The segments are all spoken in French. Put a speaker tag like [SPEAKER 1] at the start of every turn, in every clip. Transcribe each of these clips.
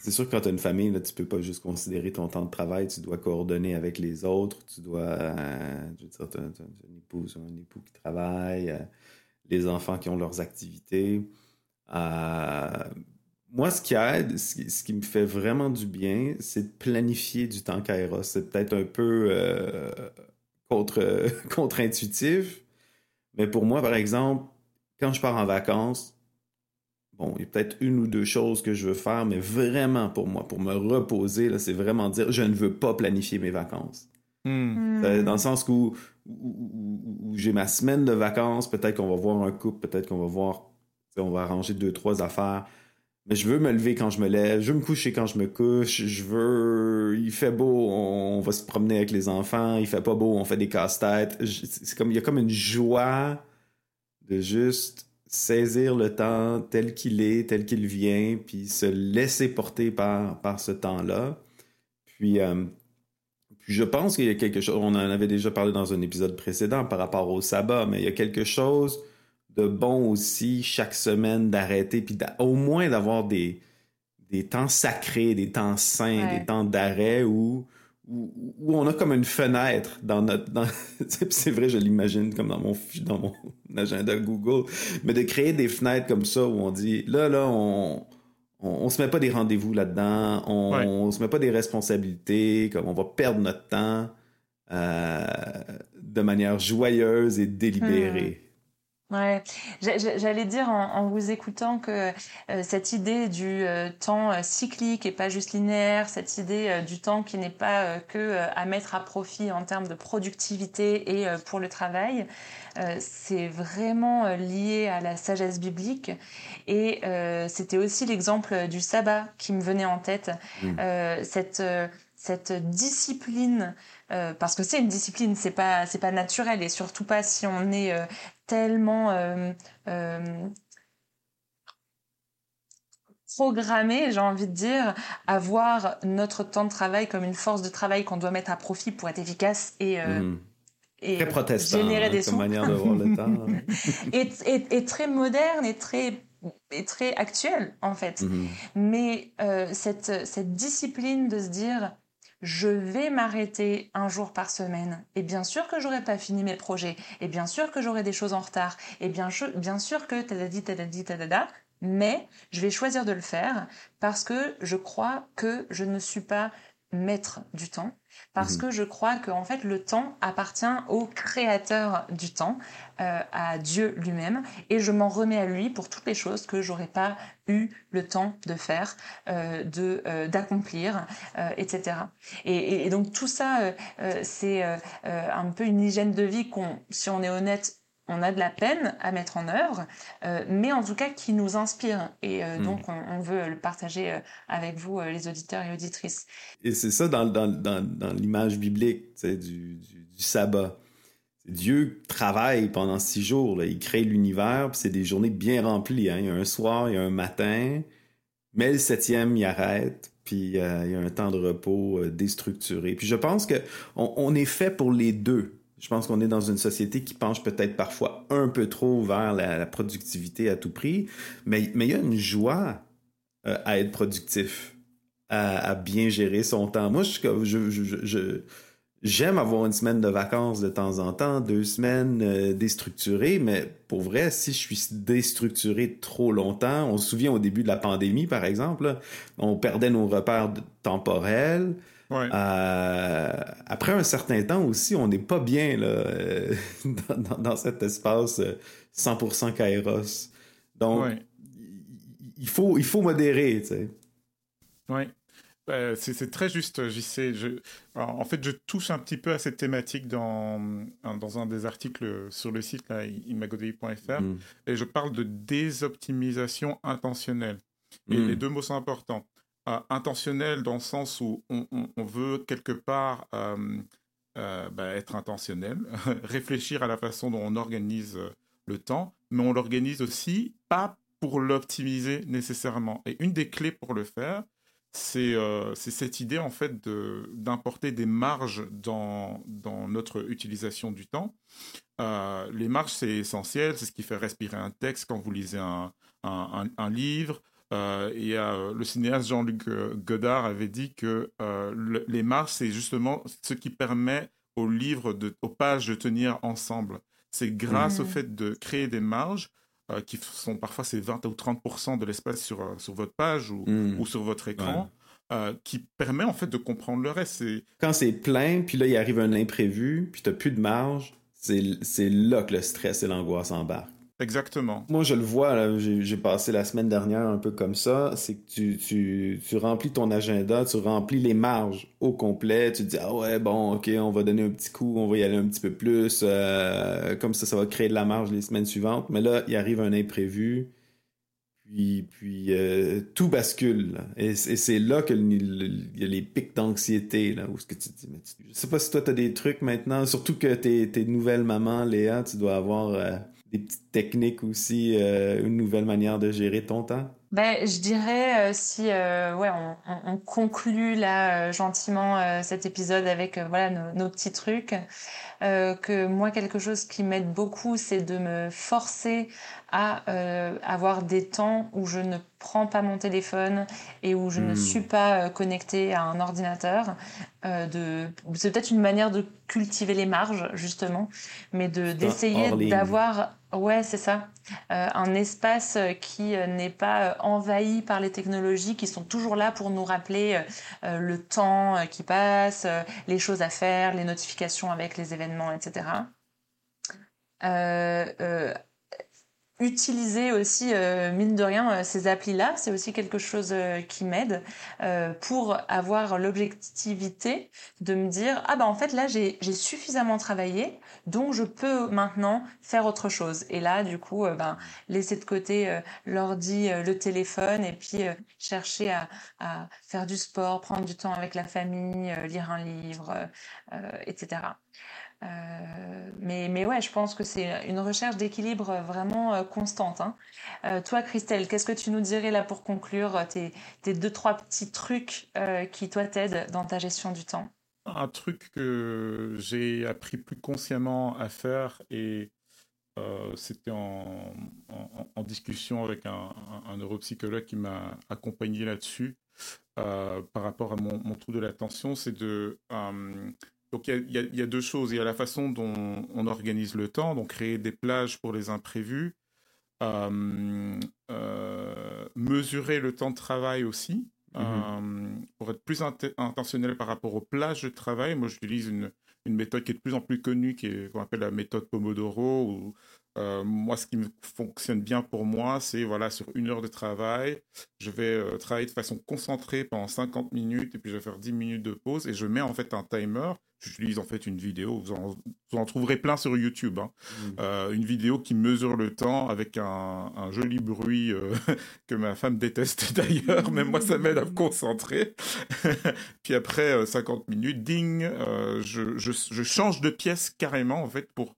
[SPEAKER 1] c'est sûr que quand tu as une famille, là, tu peux pas juste considérer ton temps de travail, tu dois coordonner avec les autres, tu dois, je veux dire, t'as une épouse ou un époux qui travaille, les enfants qui ont leurs activités. Euh, Moi, ce qui aide, ce qui me fait vraiment du bien, c'est de planifier du temps Kairos. C'est peut-être un peu contre-intuitif, mais pour moi, par exemple, quand je pars en vacances, bon, il y a peut-être une ou deux choses que je veux faire, mais vraiment pour moi, pour me reposer, là, c'est vraiment dire, je ne veux pas planifier mes vacances. Dans le sens où j'ai ma semaine de vacances, peut-être qu'on va voir un couple, peut-être qu'on va voir, on va arranger deux, trois affaires. Mais je veux me lever quand je me lève, je veux me coucher quand je me couche, il fait beau, on va se promener avec les enfants, il fait pas beau, on fait des casse-têtes. C'est comme, il y a comme une joie de juste saisir le temps tel qu'il est, tel qu'il vient, puis se laisser porter par ce temps-là. Puis, puis je pense qu'il y a quelque chose, on en avait déjà parlé dans un épisode précédent par rapport au sabbat, mais il y a quelque chose de bon aussi chaque semaine d'arrêter, puis au moins d'avoir des temps sacrés, des temps saints, des temps d'arrêt où on a comme une fenêtre dans notre... c'est vrai, je l'imagine comme dans mon agenda Google, mais de créer des fenêtres comme ça où on dit, là, on se met pas des rendez-vous là-dedans, on se met pas des responsabilités, comme on va perdre notre temps euh, de manière joyeuse et délibérée.
[SPEAKER 2] Ouais, j'allais dire en vous écoutant que cette idée du temps cyclique et pas juste linéaire, cette idée du temps qui n'est pas que à mettre à profit en termes de productivité et pour le travail, c'est vraiment lié à la sagesse biblique. Et c'était aussi l'exemple du sabbat qui me venait en tête.
[SPEAKER 1] Mm.
[SPEAKER 2] Cette discipline, parce que c'est une discipline, c'est pas naturel, et surtout pas si on est tellement euh, programmé, j'ai envie de dire, à voir notre temps de travail comme une force de travail qu'on doit mettre à profit pour être efficace
[SPEAKER 1] Mm. Très
[SPEAKER 2] et
[SPEAKER 1] protestant
[SPEAKER 2] générer
[SPEAKER 1] hein,
[SPEAKER 2] des
[SPEAKER 1] comme
[SPEAKER 2] sous,
[SPEAKER 1] manière de voir le temps.
[SPEAKER 2] et très moderne et très actuel en fait.
[SPEAKER 1] Mhm.
[SPEAKER 2] Mais cette discipline de se dire je vais m'arrêter un jour par semaine. Et bien sûr que j'aurai pas fini mes projets. Et bien sûr que j'aurai des choses en retard. Et bien sûr que tadadi, tadadi, tadada. Mais je vais choisir de le faire parce que je crois que je ne suis pas maître du temps. Parce
[SPEAKER 1] Mhm.
[SPEAKER 2] que je crois que en fait, le temps appartient au créateur du temps, à Dieu lui-même. Et je m'en remets à lui pour toutes les choses que j'aurais pas eu le temps de faire, d'accomplir, etc. Et donc tout ça, c'est un peu une hygiène de vie qu'on, si on est honnête, on a de la peine à mettre en œuvre, mais en tout cas qui nous inspire. Et
[SPEAKER 1] Mhm.
[SPEAKER 2] donc on veut le partager avec vous, les auditeurs et auditrices.
[SPEAKER 1] Et c'est ça dans l'image biblique tu sais, du sabbat. Dieu travaille pendant 6 jours. Là. Il crée l'univers, puis c'est des journées bien remplies. Hein. Il y a un soir, il y a un matin, mais le septième, il arrête, puis il y a un temps de repos déstructuré. Puis je pense que on est fait pour les deux. Je pense qu'on est dans une société qui penche peut-être parfois un peu trop vers la productivité à tout prix, mais il y a une joie à être productif, à bien gérer son temps. Moi, j'aime avoir une semaine de vacances de temps en temps, 2 semaines déstructurées, mais pour vrai, si je suis déstructuré trop longtemps, on se souvient au début de la pandémie, par exemple, là, on perdait nos repères temporels.
[SPEAKER 3] Ouais,
[SPEAKER 1] Après un certain temps aussi, on n'est pas bien là, dans cet espace 100% Kairos. Donc,
[SPEAKER 3] ouais,
[SPEAKER 1] il faut modérer, tu sais.
[SPEAKER 3] ouais. C'est très juste, j'y sais. Alors, en fait, je touche un petit peu à cette thématique dans un des articles sur le site là, imagodei.fr,
[SPEAKER 1] Mm.
[SPEAKER 3] et je parle de désoptimisation intentionnelle. Et les
[SPEAKER 1] Mm.
[SPEAKER 3] deux mots sont importants. Intentionnel dans le sens où on veut quelque part être intentionnel, réfléchir à la façon dont on organise le temps, mais on l'organise aussi pas pour l'optimiser nécessairement. Et une des clés pour le faire, c'est cette idée en fait d'importer des marges dans notre utilisation du temps. Les marges, c'est essentiel, c'est ce qui fait respirer un texte quand vous lisez un livre. Le cinéaste Jean-Luc Godard avait dit que les marges, c'est justement ce qui permet aux pages de tenir ensemble. C'est grâce au fait de créer des marges qui sont parfois c'est 20 ou 30% de l'espace sur votre page ou sur votre écran, qui permet en fait de comprendre le reste.
[SPEAKER 1] Quand c'est plein, puis là il arrive un imprévu, puis t'as plus de marge, c'est là que le stress et l'angoisse embarquent.
[SPEAKER 3] Exactement.
[SPEAKER 1] Moi, je le vois, là, j'ai passé la semaine dernière un peu comme ça, c'est que tu remplis ton agenda, tu remplis les marges au complet, tu te dis « Ah ouais, bon, ok, on va donner un petit coup, on va y aller un petit peu plus, comme ça va créer de la marge les semaines suivantes. » Mais là, il arrive un imprévu, puis tout bascule, là. Et c'est là qu'il y a les pics d'anxiété, là, où ce que tu te dis « Je sais pas si toi, t'as des trucs maintenant, surtout que t'es nouvelle maman, Léa, tu dois avoir... des petites techniques aussi, une nouvelle manière de gérer ton temps?
[SPEAKER 2] Je dirais si on conclut là gentiment cet épisode avec nos petits trucs, que moi quelque chose qui m'aide beaucoup, c'est de me forcer à avoir des temps où je ne prends pas mon téléphone et où je ne suis pas connectée à un ordinateur. C'est peut-être une manière de cultiver les marges justement, mais d'essayer d'avoir c'est ça, un espace qui n'est pas envahi par les technologies qui sont toujours là pour nous rappeler le temps qui passe, les choses à faire, les notifications avec les événements, etc. Utiliser aussi, mine de rien, ces applis-là, c'est aussi quelque chose qui m'aide pour avoir l'objectivité de me dire « Ah en fait, là, j'ai suffisamment travaillé, donc je peux maintenant faire autre chose. » Et là, du coup, laisser de côté l'ordi, le téléphone et puis chercher à faire du sport, prendre du temps avec la famille, lire un livre, etc. Mais ouais, je pense que c'est une recherche d'équilibre vraiment constante, hein. Toi, Christelle, qu'est-ce que tu nous dirais là pour conclure tes 2-3 petits trucs qui, toi, t'aident dans ta gestion du temps?
[SPEAKER 3] Un truc que j'ai appris plus consciemment à faire et c'était en discussion avec un neuropsychologue qui m'a accompagné là-dessus par rapport à mon trouble de l'attention, c'est de... Donc, il y a deux choses. Il y a la façon dont on organise le temps, donc créer des plages pour les imprévus, mesurer le temps de travail aussi, pour être plus intentionnel par rapport aux plages de travail. Moi, j'utilise une méthode qui est de plus en plus connue, qu'on appelle la méthode Pomodoro, où moi, ce qui me fonctionne bien pour moi, c'est sur 1 heure de travail, je vais travailler de façon concentrée pendant 50 minutes et puis je vais faire 10 minutes de pause et je mets en fait un timer. J'utilise en fait une vidéo, vous en trouverez plein sur YouTube, hein. Une vidéo qui mesure le temps avec un joli bruit que ma femme déteste d'ailleurs, mais moi ça m'aide à me concentrer. Puis après 50 minutes, ding, je change de pièce carrément en fait pour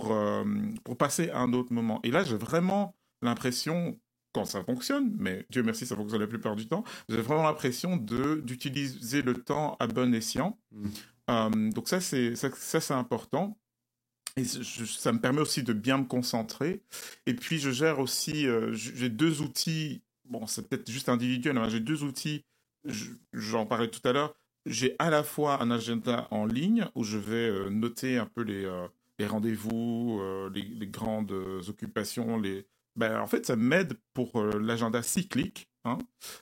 [SPEAKER 3] passer à un autre moment. Et là, j'ai vraiment l'impression, quand ça fonctionne, mais Dieu merci, ça fonctionne la plupart du temps, j'ai vraiment l'impression d'utiliser le temps à bon escient. Donc ça, c'est important. Et ça me permet aussi de bien me concentrer. Et puis, je gère aussi... j'ai 2 outils. Bon, c'est peut-être juste individuel, mais j'ai 2 outils. J'en parlais tout à l'heure. J'ai à la fois un agenda en ligne où je vais noter un peu les rendez-vous, les grandes occupations. En fait, ça m'aide pour l'agenda cyclique, hein,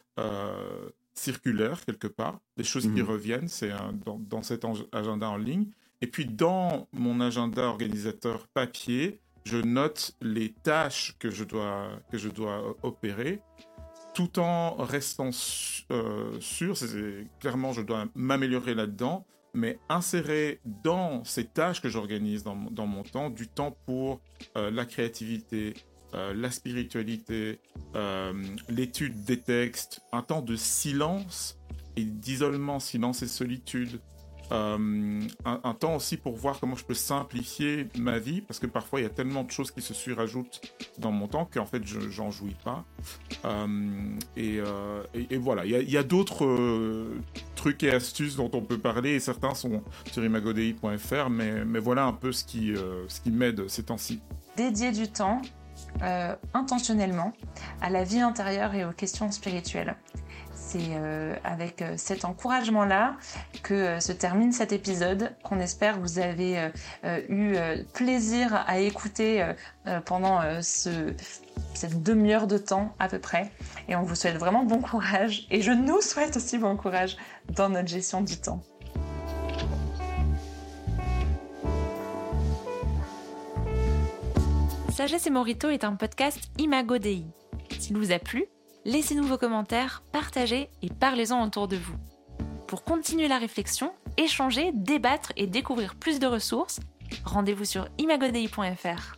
[SPEAKER 3] circulaire quelque part. Des choses qui reviennent, c'est dans cet agenda en ligne. Et puis, dans mon agenda organisateur papier, je note les tâches que je dois opérer, tout en restant sûr, clairement, je dois m'améliorer là-dedans, mais insérer dans ces tâches que j'organise dans mon temps, du temps pour la créativité, la spiritualité, l'étude des textes, un temps de silence et d'isolement, silence et solitude. Un temps aussi pour voir comment je peux simplifier ma vie, parce que parfois il y a tellement de choses qui se surajoutent dans mon temps qu'en fait j'en jouis pas. Et voilà, il y a d'autres trucs et astuces dont on peut parler, et certains sont sur imagodei.fr, mais voilà un peu ce qui m'aide ces temps-ci.
[SPEAKER 2] Dédier du temps intentionnellement à la vie intérieure et aux questions spirituelles. C'est avec cet encouragement-là que se termine cet épisode, qu'on espère vous avez eu plaisir à écouter pendant cette demi-heure de temps à peu près. Et on vous souhaite vraiment bon courage. Et je nous souhaite aussi bon courage dans notre gestion du temps.
[SPEAKER 4] Sagesse et Morito est un podcast Imago Dei. S'il vous a plu, laissez-nous vos commentaires, partagez et parlez-en autour de vous. Pour continuer la réflexion, échanger, débattre et découvrir plus de ressources, rendez-vous sur imagodei.fr.